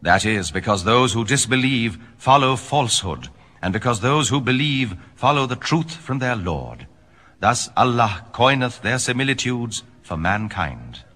That is, because those who disbelieve follow falsehood, and because those who believe follow the truth from their Lord. Thus Allah coineth their similitudes for mankind.